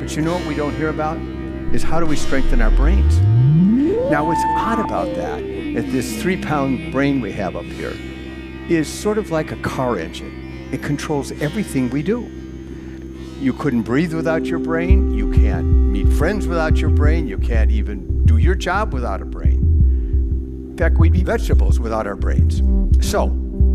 But you know what we don't hear about? Is how do we strengthen our brains? Now, what's odd about that is this 3-pound brain we have up here is sort of like a car engine. It controls everything we do. You couldn't breathe without your brain. You can't meet friends without your brain. You can't even do your job without a brain. In fact, we'd be vegetables without our brains. So,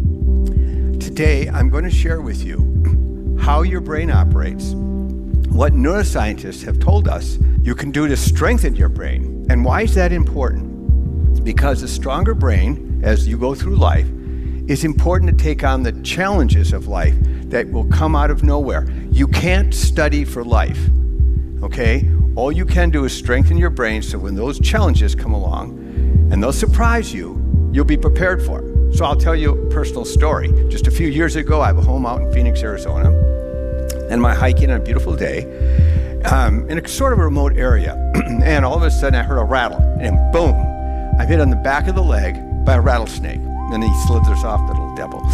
today I'm going to share with you how your brain operates, what neuroscientists have told us you can do to strengthen your brain. And why is that important? Because a stronger brain, as you go through life, is important to take on the challenges of life that will come out of nowhere. You can't study for life, okay? All you can do is strengthen your brain so when those challenges come along, and they'll surprise you, you'll be prepared for them. So I'll tell you a personal story. Just a few years ago, I have a home out in Phoenix, Arizona, and I'm hiking on a beautiful day in a sort of a remote area. And all of a sudden, I heard a rattle, and boom, I'm hit on the back of the leg by a rattlesnake. And then he slithers off, the little devil.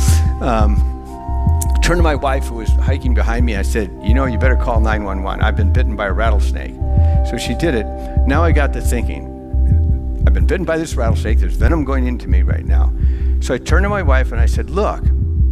Turned to my wife, who was hiking behind me. I said, you know, you better call 911. I've been bitten by a rattlesnake. So she did it. Now I got to thinking, I've been bitten by this rattlesnake. There's venom going into me right now. So I turned to my wife and I said, look,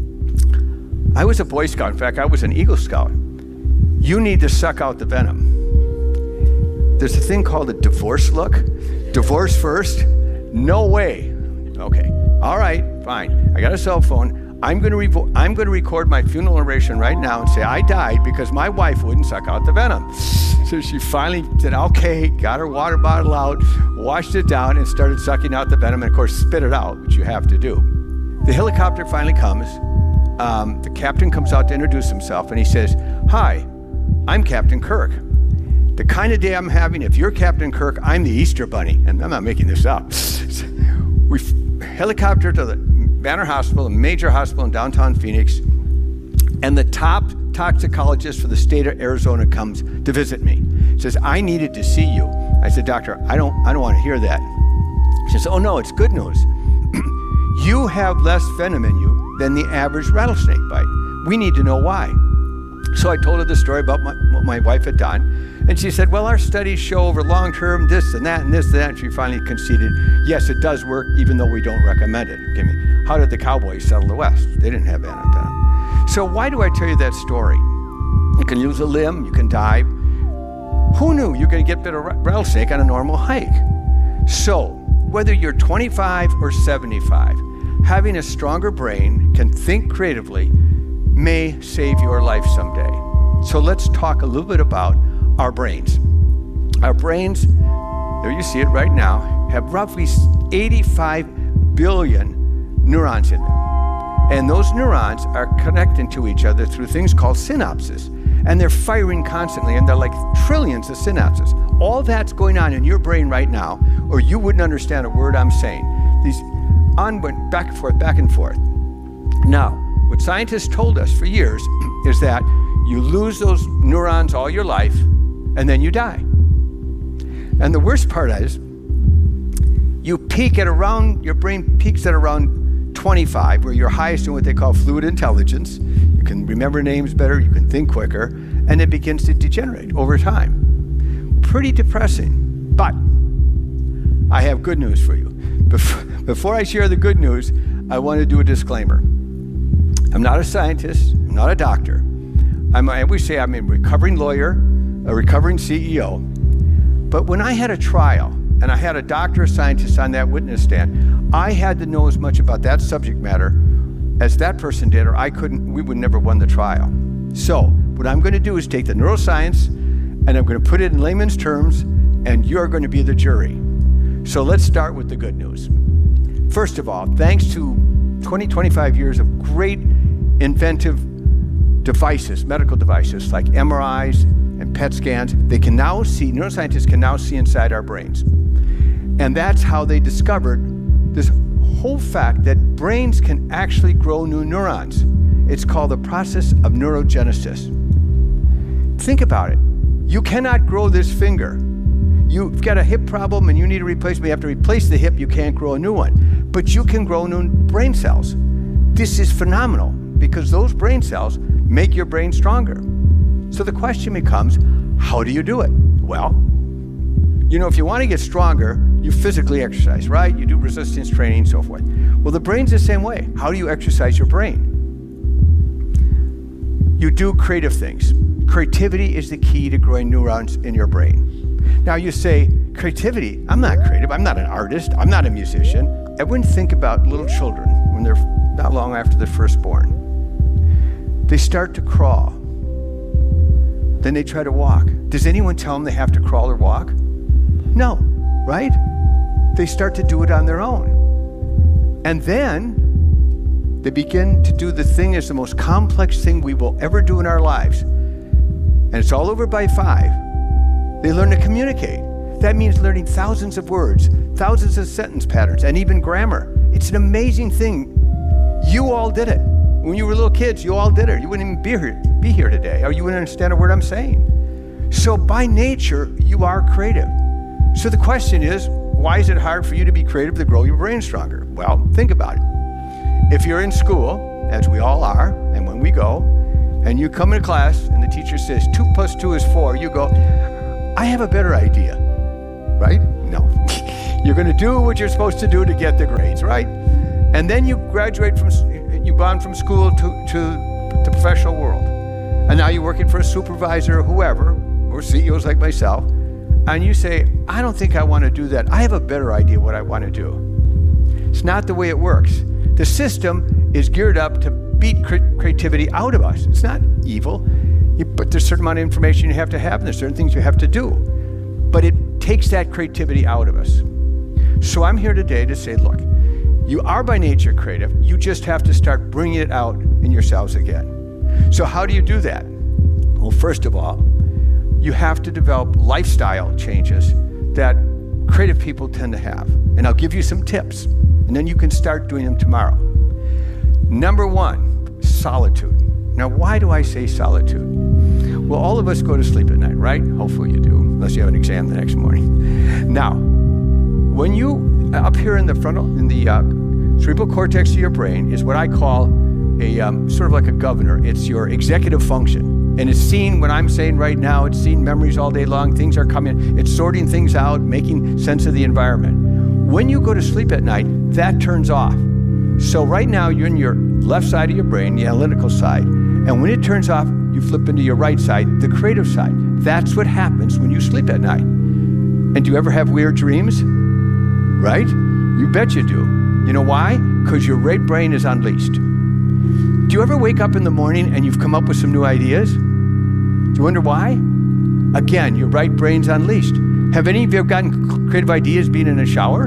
I was a Boy Scout. In fact, I was an Eagle Scout. You need to suck out the venom. There's a thing called a divorce look. Divorce first? No way. Okay. All right, fine. I got a cell phone. I'm going to record my funeral oration right now and say I died because my wife wouldn't suck out the venom. So she finally said, okay, got her water bottle out, washed it down, and started sucking out the venom, and of course spit it out, which you have to do. The helicopter finally comes. The captain comes out to introduce himself, and he says, hi, I'm Captain Kirk. The kind of day I'm having, if you're Captain Kirk, I'm the Easter Bunny, and I'm not making this up. We helicopter to the Banner Hospital, a major hospital in downtown Phoenix, and the top toxicologist for the state of Arizona comes to visit me. He says, I needed to see you. I said, doctor, I don't want to hear that. She says, oh no, it's good news. You have less venom in you than the average rattlesnake bite. We need to know why. So I told her the story about what my wife had done. And she said, well, our studies show over long term this and that and this and that. And she finally conceded, yes, it does work, even though we don't recommend it. Okay, how did the cowboys settle the West? They didn't have venom. So why do I tell you that story? You can lose a limb, you can die. Who knew you're going to get bit of rattlesnake on a normal hike? So whether you're 25 or 75, having a stronger brain can think creatively may save your life someday. So let's talk a little bit about our brains. Our brains, there you see it right now, have roughly 85 billion neurons in them. And those neurons are connecting to each other through things called synapses. And they're firing constantly, and they're like trillions of synapses. All that's going on in your brain right now, or you wouldn't understand a word I'm saying. These onward, back and forth, back and forth. Now, what scientists told us for years is that you lose those neurons all your life, and then you die. And the worst part is, you peak at around, your brain peaks at around 25, where you're highest in what they call fluid intelligence. You can remember names better, you can think quicker, and it begins to degenerate over time. Pretty depressing, but I have good news for you. Before I share the good news, I want to do a disclaimer. I'm not a scientist, I'm not a doctor. I always say I'm a recovering lawyer, a recovering CEO. But when I had a trial, and I had a doctor or scientist on that witness stand, I had to know as much about that subject matter as that person did, or we would never won the trial. So what I'm going to do is take the neuroscience, and I'm going to put it in layman's terms, and you're going to be the jury. So let's start with the good news. First of all, thanks to 25 years of great inventive devices, medical devices like MRIs and PET scans, they can now see, neuroscientists can now see inside our brains. And that's how they discovered this whole fact that brains can actually grow new neurons. It's called the process of neurogenesis. Think about it. You cannot grow this finger. You've got a hip problem and you need a replacement. You have to replace the hip, you can't grow a new one. But you can grow new brain cells. This is phenomenal because those brain cells make your brain stronger. So the question becomes, How do you do it? Well, if you want to get stronger, you physically exercise, right? You do resistance training and so forth. Well, the brain's the same way. How do you exercise your brain? You do creative things. Creativity is the key to growing neurons in your brain. Now you say, creativity? I'm not creative. I'm not an artist. I'm not a musician. Everyone think about little children when they're not long after they're first born. They start to crawl. Then they try to walk. Does anyone tell them they have to crawl or walk? No, right? They start to do it on their own. And then they begin to do the thing that's the most complex thing we will ever do in our lives. And it's all over by 5. They learn to communicate. That means learning thousands of words, thousands of sentence patterns, and even grammar. It's an amazing thing. You all did it. When you were little kids, you all did it. You wouldn't even be here today, or you wouldn't understand a word I'm saying. So by nature, you are creative. So the question is, why is it hard for you to be creative to grow your brain stronger? Well, think about it. If you're in school, as we all are, and when we go, and you come into class and the teacher says 2 + 2 is 4, you go, I have a better idea, right? No. You're going to do what you're supposed to do to get the grades, right? And then you graduate you've gone from school to the professional world. And now you're working for a supervisor or whoever, or CEOs like myself, and you say, I don't think I want to do that. I have a better idea what I want to do. It's not the way it works. The system is geared up to beat creativity out of us. It's not evil, but there's a certain amount of information you have to have, and there's certain things you have to do. But it takes that creativity out of us. So I'm here today to say, look, you are by nature creative. You just have to start bringing it out in yourselves again. So how do you do that? Well, first of all, you have to develop lifestyle changes that creative people tend to have. And I'll give you some tips, and then you can start doing them tomorrow. Number 1, solitude. Now, why do I say solitude? Well, all of us go to sleep at night, right? Hopefully you do, unless you have an exam the next morning. Now, when you, up here in the cerebral cortex of your brain is what I call a sort of like a governor. It's your executive function. And it's seen what I'm saying right now. It's seen memories all day long. Things are coming. It's sorting things out, making sense of the environment. When you go to sleep at night, that turns off. So right now, you're in your left side of your brain, the analytical side. And when it turns off, you flip into your right side, the creative side. That's what happens when you sleep at night. And do you ever have weird dreams? Right? You bet you do. You know why? Because your right brain is unleashed. Do you ever wake up in the morning and you've come up with some new ideas? Do you wonder why? Again, your right brain's unleashed. Have any of you gotten creative ideas being in a shower?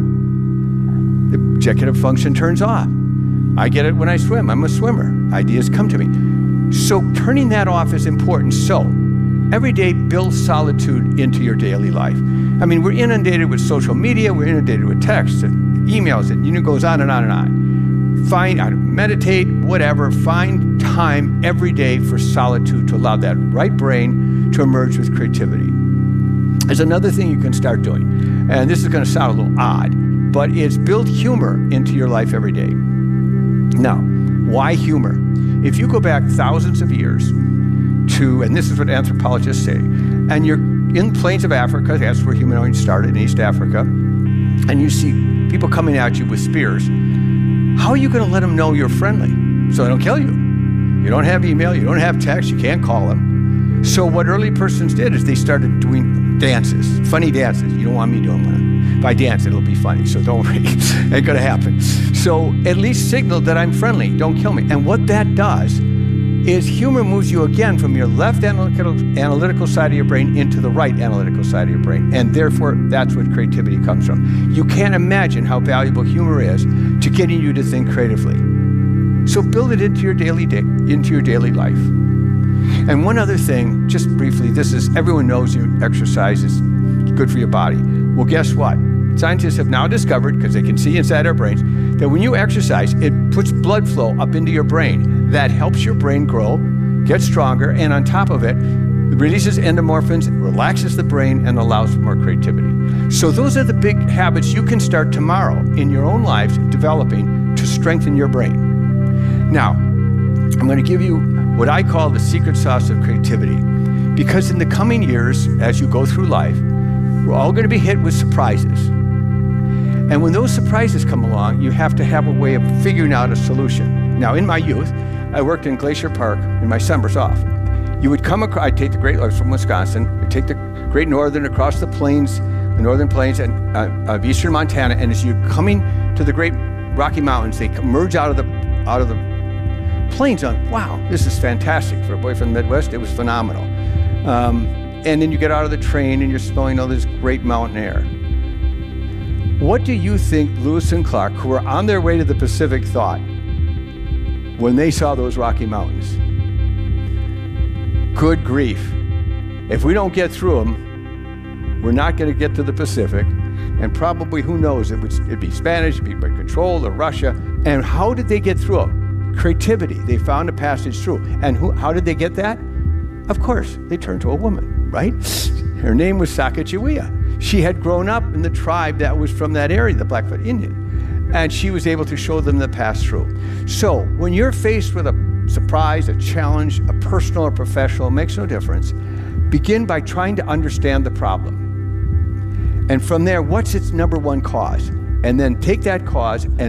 The executive function turns off. I get it when I swim. I'm a swimmer. Ideas come to me. So turning that off is important. So every day, build solitude into your daily life. I mean, we're inundated with social media. We're inundated with texts and emails. And it goes on and on and on. Meditate, whatever. Find time every day for solitude to allow that right brain to emerge with creativity. There's another thing you can start doing. And this is going to sound a little odd, but it's build humor into your life every day. Now, why humor? If you go back thousands of years to, and this is what anthropologists say, and you're in the plains of Africa, that's where humanoids started, in East Africa, and you see people coming at you with spears, how are you going to let them know you're friendly so they don't kill you? You don't have email, you don't have text, you can't call them. So what early persons did is they started doing dances, funny dances. You don't want me doing one. If I dance, it'll be funny, so don't worry. Ain't gonna happen. So at least signal that I'm friendly, don't kill me. And what that does is humor moves you again from your left analytical side of your brain into the right analytical side of your brain. And therefore, that's what creativity comes from. You can't imagine how valuable humor is to getting you to think creatively. So build it into your daily life. And one other thing, just briefly, everyone knows exercise is good for your body. Well, guess what? Scientists have now discovered, because they can see inside our brains, that when you exercise, it puts blood flow up into your brain. That helps your brain grow, get stronger, and on top of it, it releases endorphins, relaxes the brain, and allows for more creativity. So those are the big habits you can start tomorrow in your own lives developing to strengthen your brain. Now, I'm going to give you what I call the secret sauce of creativity. Because in the coming years, as you go through life, we're all going to be hit with surprises. And when those surprises come along, you have to have a way of figuring out a solution. Now, in my youth, I worked in Glacier Park in my summers off. You would come across, I'd take the Great Lakes from Wisconsin, I'd take the Great Northern across the plains, the northern plains of eastern Montana, and as you're coming to the Great Rocky Mountains, they emerge out of the plains. Wow, this is fantastic. For a boy from the Midwest, it was phenomenal. And then you get out of the train and you're smelling all this great mountain air. What do you think Lewis and Clark, who were on their way to the Pacific, thought when they saw those Rocky Mountains? Good grief. If we don't get through them, we're not going to get to the Pacific. And probably, who knows, it'd be Spanish, it'd be by control, or Russia. And how did they get through them? Creativity. They found a passage through. And how did they get that? Of course, they turned to a woman, right? Her name was Sacagawea. She had grown up in the tribe that was from that area, the Blackfoot Indian. And she was able to show them the path through. So when you're faced with a surprise, a challenge, a personal or professional, makes no difference, begin by trying to understand the problem. And from there, what's its number one cause? And then take that cause and